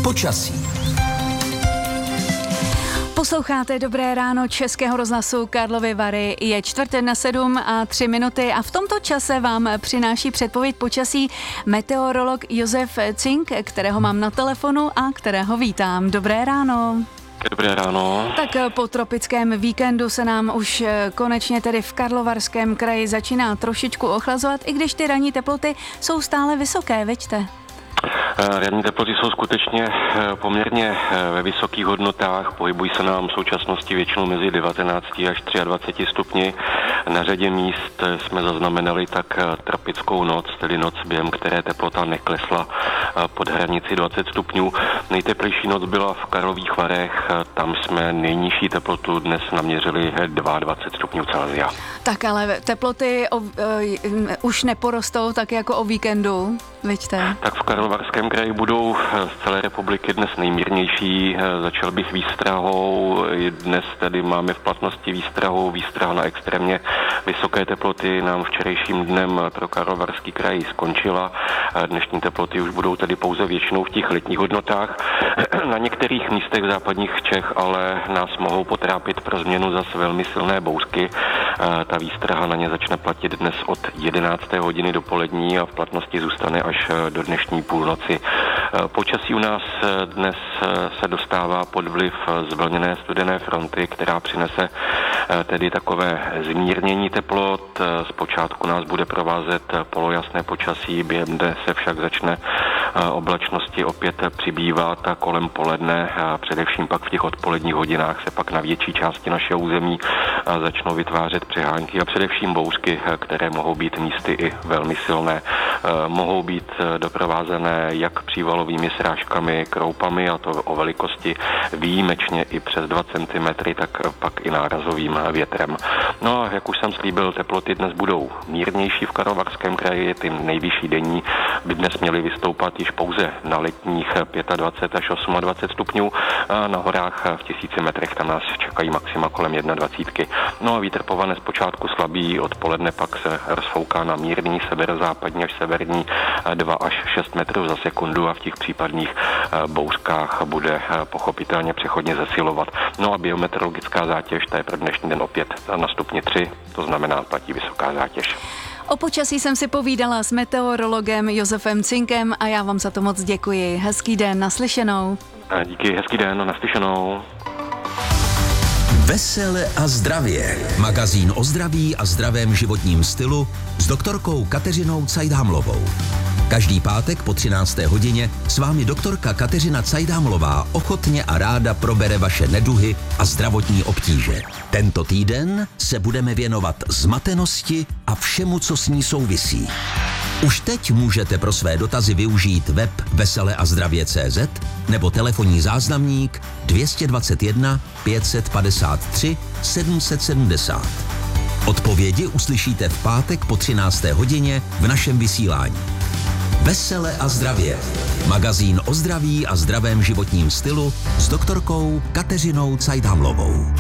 Počasí. Posloucháte Dobré ráno Českého rozhlasu Karlovy Vary. Je 6:07 a v tomto čase vám přináší předpověď počasí meteorolog Josef Cink, kterého mám na telefonu a kterého vítám. Dobré ráno. Dobré ráno. Tak po tropickém víkendu se nám už konečně tedy v Karlovarském kraji začíná trošičku ochlazovat, i když ty ranní teploty jsou stále vysoké, veďte? Ranní teploty jsou skutečně poměrně ve vysokých hodnotách, pohybují se nám v současnosti většinou mezi 19 až 23 stupni. Na řadě míst jsme zaznamenali tak tropickou noc, tedy noc, během které teplota neklesla pod hranici 20 stupňů. Nejteplejší noc byla v Karlových Varech, tam jsme nejnižší teplotu dnes naměřili 22 stupňů Celsia. Tak ale teploty už neporostou tak jako o víkendu, veďte? Tak v Karlovarském kraji budou z celé republiky dnes nejmírnější. Začal bych výstrahou. Dnes tedy máme v platnosti výstraha na extrémně vysoké teploty. Nám včerejším dnem pro Karlovarský kraj skončila. Dnešní teploty už budou tedy pouze většinou v těch letních hodnotách. Na některých místech západních Čech ale nás mohou potrápit pro změnu zase velmi silné bouřky. Ta výstraha na ně začne platit dnes od 11. hodiny dopolední a v platnosti zůstane až do dnešní půlnoci. Počasí u nás dnes se dostává pod vliv zvlněné studené fronty, která přinese tedy takové zmírnění teplot. Zpočátku nás bude provázet polojasné počasí, během dne se však začne oblačnosti opět přibývat a kolem poledne, a především pak v těch odpoledních hodinách se pak na větší části našeho území začnou vytvářet přehánky a především bouřky, které mohou být místy i velmi silné. Mohou být doprovázené jak přívalovými srážkami, kroupami, a to o velikosti výjimečně i přes 2 cm, tak pak i nárazovým větrem. No a jak už jsem slíbil, teploty dnes budou mírnější v Karlovarském kraji, ty nejvyšší denní by dnes měly vystoupat již pouze na letních 25 až 28 stupňů. A na horách v 1000 metrech tam nás čekají maxima kolem 21. No a vítr povane zpočátku slabý, odpoledne pak se rozfouká na mírný severozápadní až severní 2 až 6 metrů za sekundu a v těch případných bouřkách bude pochopitelně přechodně zesilovat. No a biometeorologická zátěž, ta je pro dnešní den opět na stupni 3, to znamená platí vysoká zátěž. O počasí jsem si povídala s meteorologem Josefem Cinkem a já vám za to moc děkuji. Hezký den, naslyšenou. Díky, hezký den, naslyšenou. Vesele a zdravě. Magazín o zdraví a zdravém životním stylu s doktorkou Kateřinou Cajdhamlovou. Každý pátek po 13. hodině s vámi doktorka Kateřina Cajdhamlová ochotně a ráda probere vaše neduhy a zdravotní obtíže. Tento týden se budeme věnovat zmatenosti a všemu, co s ní souvisí. Už teď můžete pro své dotazy využít web veseleazdravě.cz nebo telefonní záznamník 221 553 770. Odpovědi uslyšíte v pátek po 13. hodině v našem vysílání. Vesele a zdravě. Magazín o zdraví a zdravém životním stylu s doktorkou Kateřinou Cajdhamlovou.